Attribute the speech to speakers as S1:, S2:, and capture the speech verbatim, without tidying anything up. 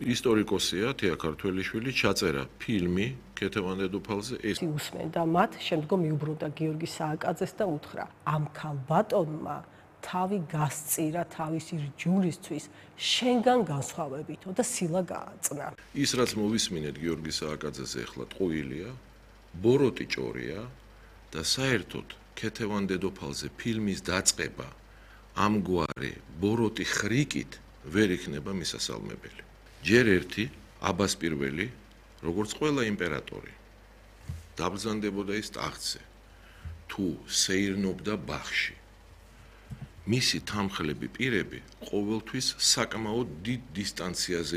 S1: ისტორიკოსია თია ქართველიშვილი ჩაწერა ფილმი ქეთევან დედოფალზე ეს
S2: უსმენდა მათ, შემდგომ მიუბრუნდა გიორგი სააკაძეს და უთხრა: ამ ქალბატონმა თავი გასწირა თავისი რჯულისთვის შენგან განსხვავებითო და სილა გააწნა.
S1: ის რაც მოვისმინეთ გიორგი სააკაძეზე ახლა ტყუილია, ბოროტი ჭორია და საერთოდ ქეთევან დედოფალზე ფილმის დაწყება ამგვარი ბოროტი ხრიკით ვერ იქნება მისასალმებელი. ჯერ ერთი აბას პირველი, როგორც ყველა იმპერატორი, დაბრძანდებოდა ის ტახტზე, თუ სეირნობდა ბაღში. მისი თანმხლები პირები ყოველთვის საკმაოდ დიდ დისტანციაზე